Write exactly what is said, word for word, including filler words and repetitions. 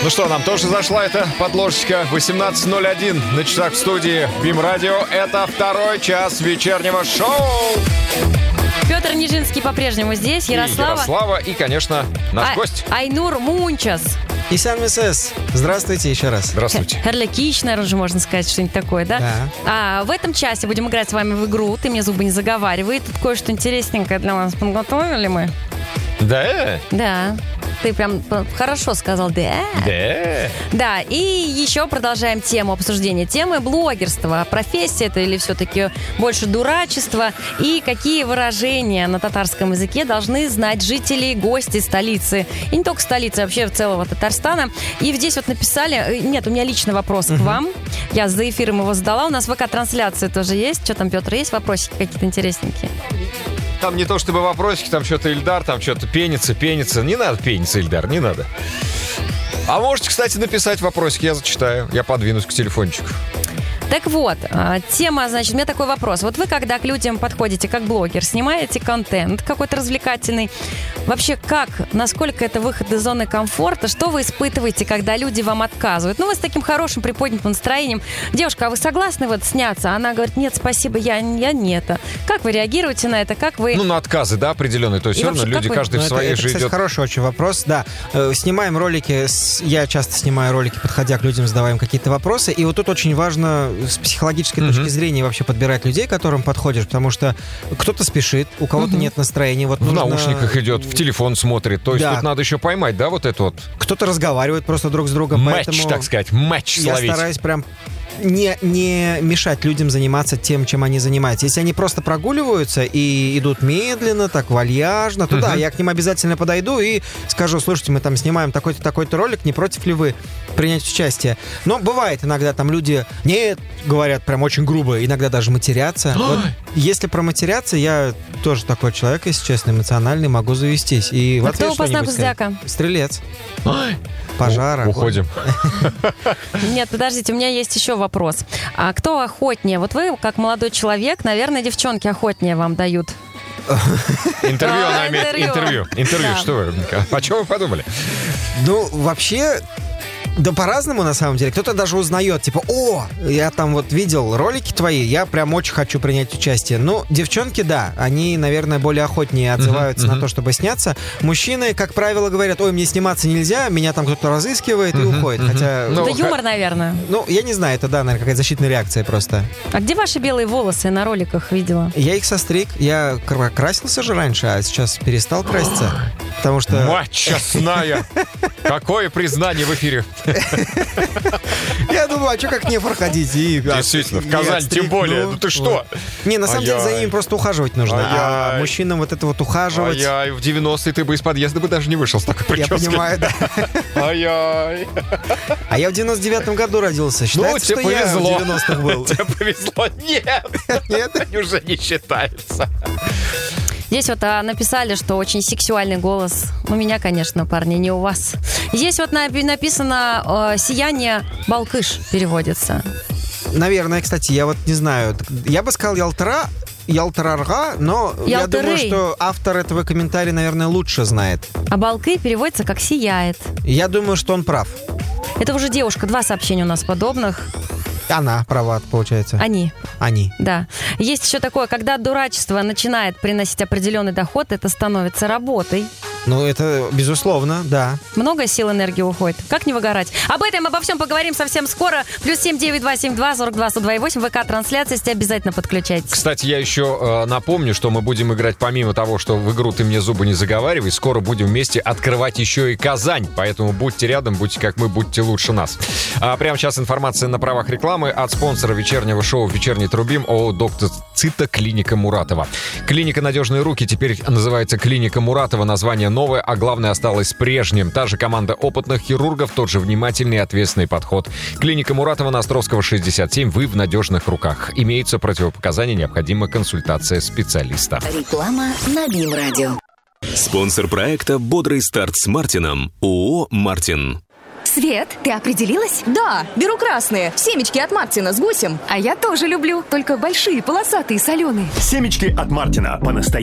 Ну что, нам тоже зашла эта подложечка. восемнадцать ноль один на часах в студии БИМ Радио. Это второй час вечернего шоу. Петр Нижинский по-прежнему здесь. Ярослава. И Ярослава и, конечно, наш а- гость. Айнур Мунчас. Исян Месес. Здравствуйте еще раз. Здравствуйте. Херля Кич, наверное, уже можно сказать что-нибудь такое, да? Да. А, в этом часе будем играть с вами в игру «Ты мне зубы не заговаривай». Тут кое-что интересненькое для вас подготовили мы. Да? Да. Ты прям хорошо сказал «да». Да. Да, и еще продолжаем тему обсуждения. Темы блогерства. Профессия это или все-таки больше дурачество? И какие выражения на татарском языке должны знать жители, гости столицы? И не только столицы, а вообще целого Татарстана. И здесь вот написали... Нет, у меня личный вопрос uh-huh. к вам. Я за эфиром его задала. У нас ВК-трансляция тоже есть. Что там, Петр, есть вопросики какие-то интересненькие? Там не то чтобы вопросики, там что-то Ильдар, там что-то пенится, пенится. Не надо пениться, Ильдар, не надо. А можете, кстати, написать вопросики, я зачитаю. Я подвинусь к телефончику. Так вот, тема, значит, у меня такой вопрос. Вот вы, когда к людям подходите как блогер, снимаете контент какой-то развлекательный, вообще как, насколько это выход из зоны комфорта, что вы испытываете, когда люди вам отказывают? Ну, вы с таким хорошим приподнятым настроением. Девушка, а вы согласны вот сняться? Она говорит, нет, спасибо, я, я не это. Как вы реагируете на это? Как вы... Ну, на отказы, да, определенные. То есть И все равно вообще, люди, вы... каждый ну, в своей это, же это, кстати, идет... хороший очень вопрос, да. Э, снимаем ролики, с... я часто снимаю ролики, подходя к людям, задаваем какие-то вопросы, и вот тут очень важно с психологической mm-hmm. точки зрения вообще подбирать людей, к которым подходишь, потому что кто-то спешит, у кого-то mm-hmm. нет настроения. Вот в нужно... наушниках идет, в телефон смотрит. То есть да. тут надо еще поймать, да, вот это вот... Кто-то разговаривает просто друг с другом. Матч, поэтому так сказать, матч я словить. Я стараюсь прям не, не мешать людям заниматься тем, чем они занимаются. Если они просто прогуливаются и идут медленно, так вальяжно, то uh-huh. да, я к ним обязательно подойду и скажу, слушайте, мы там снимаем такой-то, такой-то ролик, не против ли вы принять участие? Но бывает иногда там люди, нет, говорят прям очень грубо, иногда даже матерятся. Вот, если проматеряться, я тоже такой человек, если честно, эмоциональный, могу завестись. И а кто у вас на гуздяка? Стрелец. Пожара. Уходим. Нет, подождите, у меня есть еще вопрос. А кто охотнее? Вот вы, как молодой человек, наверное, девчонки охотнее вам дают. Интервью она имеет. Интервью. Интервью, Да. что вы? О чем вы подумали? Ну, вообще... Да по-разному, на самом деле. Кто-то даже узнает, типа, о, я там вот видел ролики твои, я прям очень хочу принять участие. Ну, девчонки, да, они, наверное, более охотнее отзываются uh-huh, uh-huh. на то, чтобы сняться. Мужчины, как правило, говорят, ой, мне сниматься нельзя, меня там кто-то разыскивает и uh-huh, уходит. Uh-huh. Хотя... Ну, это ну, юмор, наверное. Ну, я не знаю, это, да, наверное, какая-то защитная реакция просто. А где ваши белые волосы? На роликах видела. Я их состриг. Я красился же раньше, а сейчас перестал краситься. Потому что... Мать честная! Какое признание в эфире! Я думаю, а что как не проходить? И, действительно, в Казань тем более. Ну ты что? Не, на самом деле за ними просто ухаживать нужно. А мужчинам вот это вот ухаживать... Ай-яй, в девяностые ты бы из подъезда бы даже не вышел с такой прической. Я понимаю, да. Ай-яй. А я в девяносто девятом году родился. Считается, ну, что я повезло. в девяностых был. Тебе повезло. Нет. Нет? Уже не считается. Здесь вот а, написали, что очень сексуальный голос. У меня, конечно, парни, не у вас. Здесь вот на, написано э, «Сияние Балкыш» переводится. Наверное, кстати, я вот не знаю. Я бы сказал «Ялтара», Ялтарарга, но Ялтырей. Я думаю, что автор этого комментария, наверное, лучше знает. А «Балкы» переводится как «сияет». Я думаю, что он прав. Это уже девушка. Два сообщения у нас подобных. Она права, получается. Они. Они. Да. Есть еще такое, когда дурачество начинает приносить определенный доход, это становится работой. Ну, это безусловно, да. Много сил, энергии уходит. Как не выгорать? Об этом, обо всем поговорим совсем скоро. Плюс семь девять два семь два сорок два сто два восемь. ВК-трансляция, если обязательно подключайтесь. Кстати, я еще э, напомню, что мы будем играть помимо того, что в игру «Ты мне зубы не заговаривай», скоро будем вместе открывать еще и Казань. Поэтому будьте рядом, будьте как мы, будьте лучше нас. А прямо сейчас информация на правах рекламы от спонсора вечернего шоу «Вечерний Трубим» ООО «Доктор Цита» клиника Муратова. Клиника «Надежные руки» теперь называется клиника Муратова. Название новое, а главное осталось прежним. Та же команда опытных хирургов, тот же внимательный и ответственный подход. Клиника Муратова на Островского, шестьдесят семь. Вы в надежных руках. Имеются противопоказания, необходима консультация специалиста. Реклама на БИМ Радио. Спонсор проекта «Бодрый старт с Мартином» ООО «Мартин». Свет, ты определилась? Да, беру красные. Семечки от Мартина с гусем. А я тоже люблю, только большие, полосатые, соленые. Семечки от Мартина. По-настоящему.